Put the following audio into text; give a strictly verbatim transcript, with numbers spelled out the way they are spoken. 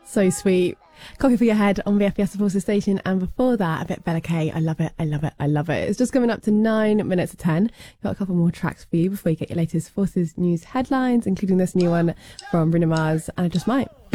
So sweet. Coffee for Your Head on V F S Forces Station, and before that a bit Bella K. I love it, I love it, I love it. It's just coming up to nine minutes to ten. Got a couple more tracks for you before you get your latest Forces news headlines, including this new one from Bruno Mars and I Just Might.